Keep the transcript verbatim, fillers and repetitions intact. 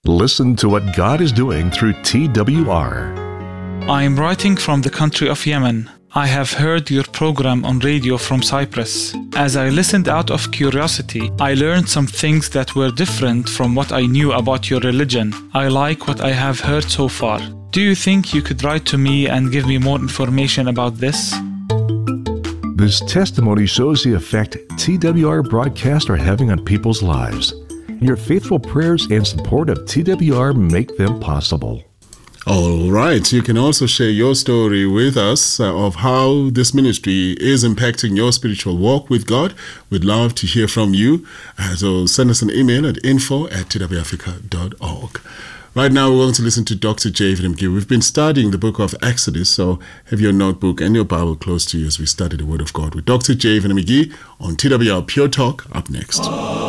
Listen to what God is doing through T W R. I am writing from the country of Yemen. I have heard your program on radio from Cyprus. As I listened out of curiosity, I learned some things that were different from what I knew about your religion. I like what I have heard so far. Do you think you could write to me and give me more information about this? This testimony shows the effect T W R broadcasts are having on people's lives. Your faithful prayers and support of T W R make them possible. All right. You can also share your story with us uh, of how this ministry is impacting your spiritual walk with God. We'd love to hear from you. Uh, so send us an email at info at t w africa dot org. Right now, we're going to listen to Doctor Javen McGee. We've been studying the book of Exodus, so have your notebook and your Bible close to you as we study the Word of God with Doctor Javen McGee on T W R Pure Talk up next.